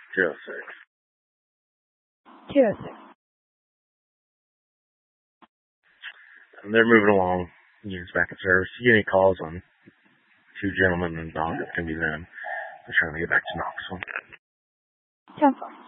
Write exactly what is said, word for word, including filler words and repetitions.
two oh six. two oh six. And they're moving along. Units back in service. You get any calls on two gentlemen and dog? It can be them. They're trying to get back to Knoxville. ten four.